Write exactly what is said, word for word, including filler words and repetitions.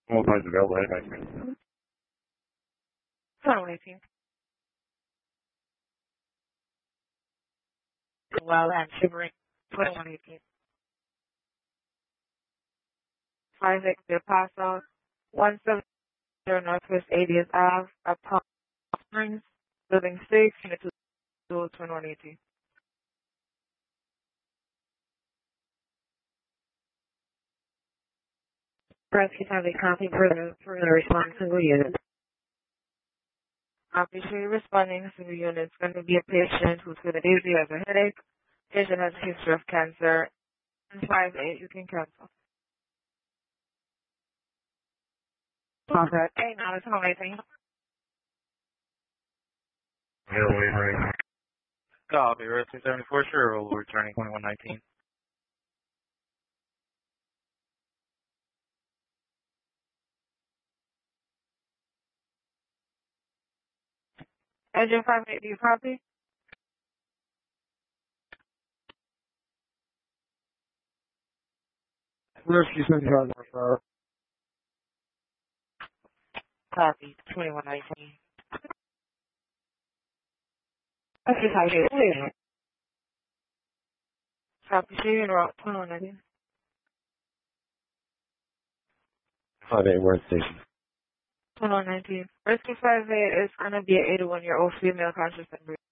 All times available, anytime. twenty eighteen. Well, and Shivering, twenty-one eighteen. five X Del Paso, one seventy Northwest eightieth Ave, Palm Springs, Building six, Unit two, twenty-one eighteen. Press can have a copy for the, for the response single unit. Obviously, responding single unit is going to be a patient who's going to usually has a headache. Patient has a history of cancer. five eight, you can cancel. Contact eight, now it's home eighteen. Available, anytime. Copy, Red two seventy-four, sure, we'll returning twenty-one nineteen. Engine five eight, do you copy? Rescue seventy-five, refer. Copy, twenty-one nineteen. Okay, how you doing? Copy, see you in route twenty-one nineteen. five eight, West Station. twenty-one nineteen. Rescue five eight is going to be an eighty-one-year-old female conscious and breathing.